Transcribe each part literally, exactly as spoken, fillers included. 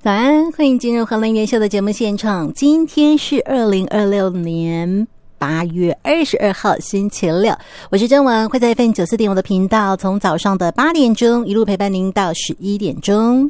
早安，欢迎进入荷兰元秀的节目现场。今天是二零二六年八月二十二号星期六，我是甄雯，会在 F M 九十四点五 的频道，从早上的八点钟一路陪伴您到十一点钟。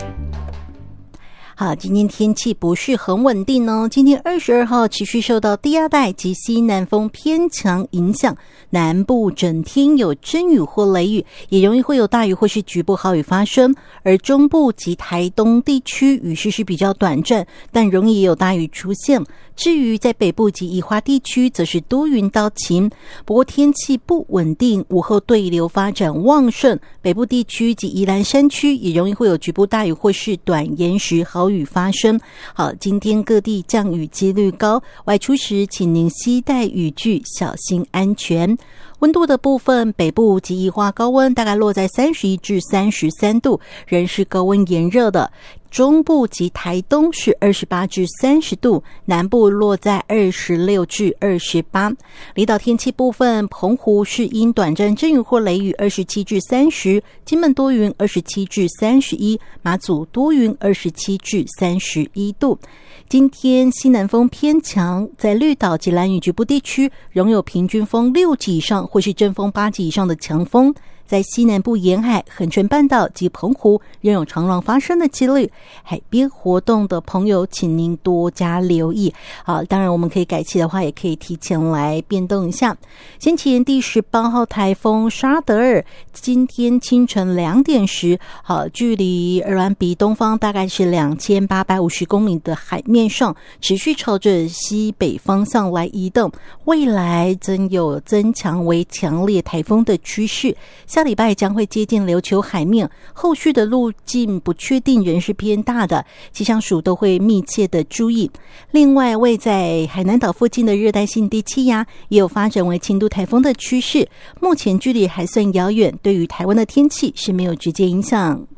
好，今天天气不是很稳定哦。今天二十二号持续受到低压带及西南风偏强影响，南部整天有阵雨或雷雨，也容易会有大雨或是局部豪雨发生。而中部及台东地区雨势是比较短暂，但容易也有大雨出现。至于在北部及宜花地区，则是多云到晴，不过天气不稳定，午后对流发展旺盛，北部地区及宜兰山区也容易会有局部大雨或是短延时豪雨发生。好，今天各地降雨几率高，外出时请您携带雨具，小心安全。温度的部分，北部及宜花高温大概落在三十一至三十三度，仍是高温炎热的。中部及台东是二十八至三十度，南部落在二十六至二十八。离岛天气部分，澎湖是因短暂阵雨或雷雨二十七至三十，金门多云二十七至三十一，马祖多云二十七至三十一度。今天西南风偏强，在绿岛及兰屿局部地区仍有平均风六级以上或是阵风八级以上的强风。在西南部沿海、恒春半岛及澎湖仍有长浪发生的几率，海边活动的朋友请您多加留意。好，当然我们可以改期的话，也可以提前来变动一下。先前第十八号台风沙德尔，今天清晨两点时，好，距离鹅銮鼻东方大概是两千八百五十公里的海面上，持续朝着西北方向来移动，未来真有增强为强烈台风的趋势。下礼拜将会接近琉球海面，后续的路径不确定，仍是偏大的，气象署都会密切的注意。另外，位在海南岛附近的热带性低气压也有发展为轻度台风的趋势，目前距离还算遥远，对于台湾的天气是没有直接影响。